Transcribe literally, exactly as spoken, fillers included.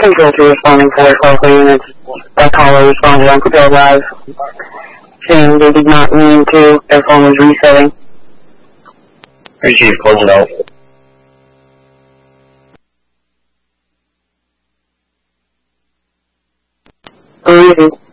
Control to responding for local units. That caller responded on Capel Live, saying they did not mean to, their phone was resetting. Hey Chief, close it out. Easy.